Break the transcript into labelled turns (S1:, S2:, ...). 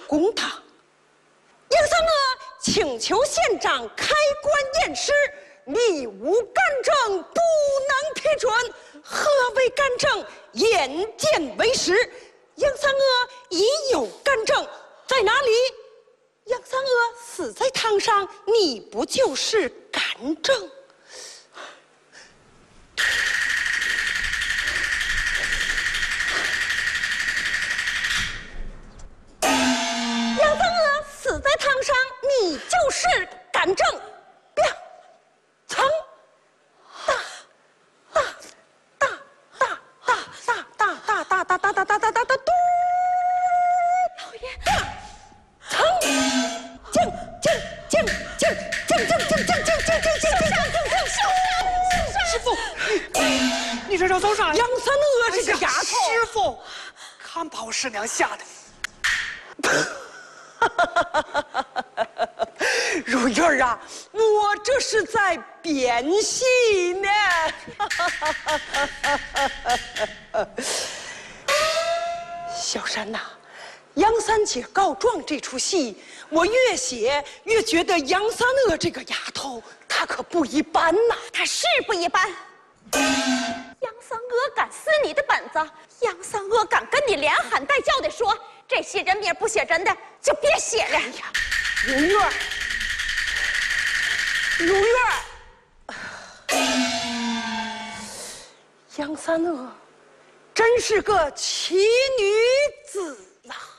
S1: 公堂。杨三娥请求县长开棺验尸，你无干证，不能批准。何为干证？眼见为实。杨三娥已有干证，在哪里？杨三娥死在堂上，你不就是干证？杨三娥死在堂上，你就是干证。啪，噌，嘟，老爷，噌，师傅，
S2: 你这要走啥呀？
S1: 杨三娥这个丫头，
S2: 师傅，看把我师娘吓的。
S1: 如玉儿啊，我这是在编戏呢。小山呐，杨三姐告状这出戏，我越写越觉得杨三娥这个丫头，她可不一般呐。
S3: 她是不一般。杨三娥敢撕你的本子，杨三娥敢跟你连喊带叫的说这些人名不写真的就别写了。哎呀，
S1: 如玉儿，如玉儿，杨三娥真是个奇女子。